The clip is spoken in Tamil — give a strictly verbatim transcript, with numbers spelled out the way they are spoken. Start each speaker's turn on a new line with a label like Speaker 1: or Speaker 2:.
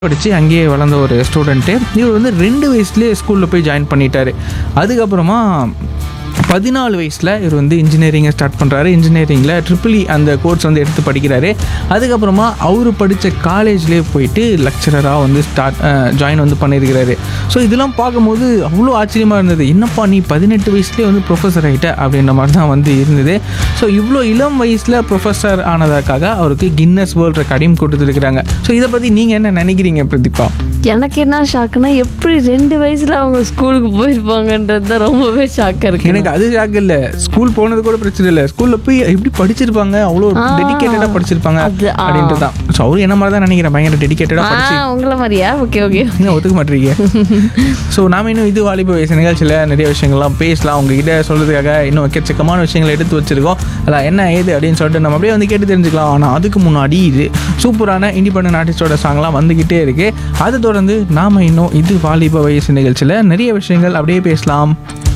Speaker 1: படித்து அங்கேயே வளர்ந்த ஒரு ஸ்டூடெண்ட்டு. இவர் வந்து ரெண்டு வயசுலேயே ஸ்கூலில் போய் ஜாயின் பண்ணிட்டார். அதுக்கப்புறமா பதினாலு வயசில் இவர் வந்து இன்ஜினியரிங்கை ஸ்டார்ட் பண்ணுறாரு. இன்ஜினியரிங்கில் ட்ரிபிள் இ அந்த கோர்ஸ் வந்து எடுத்து படிக்கிறாரு. அதுக்கப்புறமா அவர் படித்த காலேஜ்லேயே போயிட்டு லெக்சரராக வந்து ஸ்டார்ட் ஜாயின் வந்து பண்ணியிருக்கிறாரு. ஸோ இதெல்லாம் பார்க்கும்போது அவ்வளோ ஆச்சரியமாக இருந்தது. என்னப்பா நீ பதினெட்டு வயசுலேயே வந்து ப்ரொஃபஸர் ஆகிட்ட அப்படின்ற மாதிரி தான் வந்து இருந்தது. ஸோ இவ்வளோ இளம் வயசில் ப்ரொஃபஸர் ஆனதுக்காக அவருக்கு கின்னஸ் வேர்ல்ட் ரெக்கார்டையும் கொடுத்துருக்குறாங்க. ஸோ இதை பற்றி நீங்கள் என்ன நினைக்கிறீங்க பிரதீபா?
Speaker 2: எனக்கு என்ன ஷாக்குன்னா எப்படி ரெண்டு வயசுல அவங்க ஸ்கூலுக்கு போயிருப்பாங்கன்றது தான் ரொம்பவே ஷாக்காக இருக்கு.
Speaker 1: எனக்கு அது ஷாக் இல்லை, ஸ்கூல் போனது கூட பிரச்சனை இல்லை, ஸ்கூலில் போய் எப்படி படிச்சிருப்பாங்க, அவ்வளோ டெடிக்கேட்டடாக படிச்சிருப்பாங்க அப்படின்ட்டு தான். ஸோ அவரு என்ன மாதிரி தான் நினைக்கிறேன், பயங்கர டெடிக்கேட்டடாக படிச்சு.
Speaker 2: உங்களை மாதிரியா? ஓகே ஓகே
Speaker 1: இன்னும் ஒத்துக்க மாட்டீங்க. ஸோ நாம இன்னும் இது வாலிப வயசு நிகழ்ச்சியில் நிறைய விஷயங்கள்லாம் பேசலாம். உங்ககிட்ட சொல்கிறதுக்காக இன்னும் எக்கச்சக்கமான விஷயங்களை எடுத்து வச்சிருக்கோம். அதான் என்ன ஏது அப்படின்னு சொல்லிட்டு நம்ம அப்படியே வந்து கேட்டு தெரிஞ்சுக்கலாம். ஆனால் அதுக்கு முன்னாடி இது சூப்பரான இண்டிபெண்டன்ட் ஆர்டிஸ்டோட சாங்லாம் வந்துக்கிட்டே இருக்குது. அது தொடர்ந்து நாம் இன்னும் இது வாலிப வயசு நிகழ்ச்சியில் நிறைய விஷயங்கள் அப்படியே பேசலாம்.